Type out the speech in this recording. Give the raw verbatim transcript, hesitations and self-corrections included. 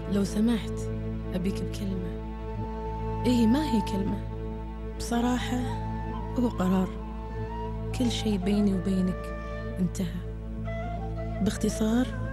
لو سمحت أبيك بكلمة. إيه ما هي كلمة، بصراحة هو قرار. كل شيء بيني وبينك انتهى. باختصار